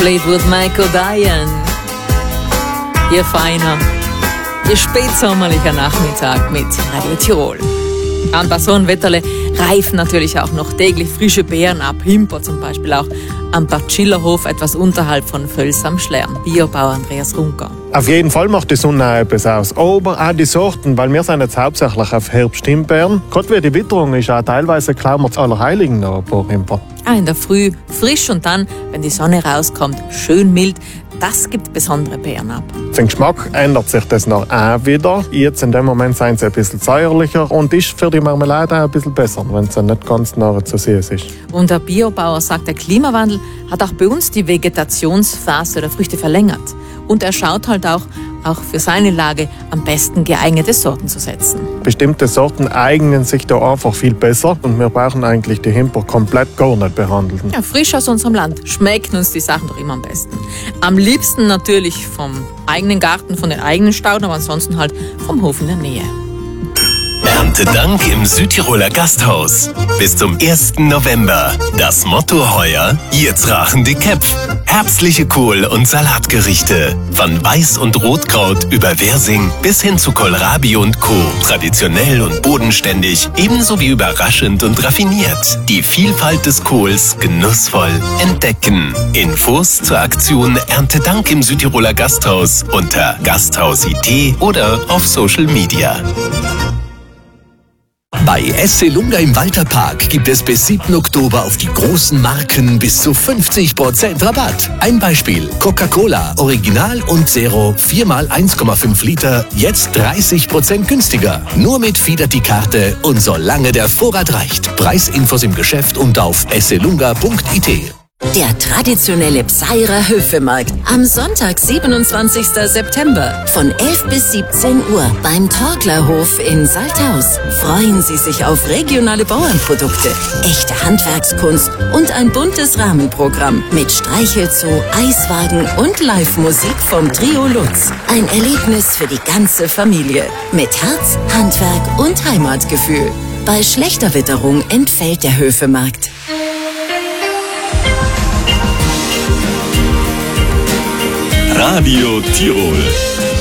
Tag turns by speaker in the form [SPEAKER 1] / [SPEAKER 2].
[SPEAKER 1] Fleetwood Mac und Diane. Ihr feiner, ihr spätsommerlicher Nachmittag mit Radio Tirol. An bei so einem Wetterle reifen natürlich auch noch täglich frische Beeren ab. Himper zum Beispiel auch am Bad Schillerhof, etwas unterhalb von Völs am Schlern. Biobauer Andreas Runker.
[SPEAKER 2] Auf jeden Fall macht die Sonne etwas aus. Aber auch die Sorten, weil wir sind jetzt hauptsächlich auf Herbst-Himbeeren. Gerade wie die Witterung ist auch teilweise klammert es Allerheiligen noch ein paar Himper.
[SPEAKER 1] In der Früh frisch und dann, wenn die Sonne rauskommt, schön mild. Das gibt besondere Beeren ab.
[SPEAKER 2] Zum Geschmack ändert sich das noch auch wieder. Jetzt in dem Moment sind sie ein bisschen säuerlicher und ist für die Marmelade auch ein bisschen besser, wenn sie nicht ganz nah zu süß ist.
[SPEAKER 1] Und der Biobauer sagt, der Klimawandel hat auch bei uns die Vegetationsphase der Früchte verlängert. Und er schaut halt auch für seine Lage am besten geeignete Sorten zu setzen.
[SPEAKER 2] Bestimmte Sorten eignen sich da einfach viel besser und wir brauchen eigentlich die Himper komplett gar nicht behandeln.
[SPEAKER 1] Ja, frisch aus unserem Land schmecken uns die Sachen doch immer am besten. Am liebsten natürlich vom eigenen Garten, von den eigenen Stauden, aber ansonsten halt vom Hof in der Nähe.
[SPEAKER 3] Erntedank im Südtiroler Gasthaus. Bis zum 1. November. Das Motto heuer: Jetzt rachen die Köpf. Herbstliche Kohl- und Salatgerichte. Von Weiß- und Rotkraut über Wirsing bis hin zu Kohlrabi und Co. Traditionell und bodenständig, ebenso wie überraschend und raffiniert. Die Vielfalt des Kohls genussvoll entdecken. Infos zur Aktion Erntedank im Südtiroler Gasthaus unter Gasthaus.it oder auf Social Media. Bei Esselunga im Walterpark gibt es bis 7. Oktober auf die großen Marken bis zu 50% Rabatt. Ein Beispiel: Coca-Cola, Original und Zero, 4x 1,5 Liter, jetzt 30% günstiger. Nur mit Fidelity-Karte und solange der Vorrat reicht. Preisinfos im Geschäft und auf esselunga.it.
[SPEAKER 4] Der traditionelle Pseirer Höfemarkt am Sonntag, 27. September von 11 bis 17 Uhr beim Torklerhof in Salthaus. Freuen Sie sich auf regionale Bauernprodukte, echte Handwerkskunst und ein buntes Rahmenprogramm mit Streichelzoo, Eiswagen und Live-Musik vom Trio Lutz. Ein Erlebnis für die ganze Familie mit Herz, Handwerk und Heimatgefühl. Bei schlechter Witterung entfällt der Höfemarkt.
[SPEAKER 3] Radio Tirol.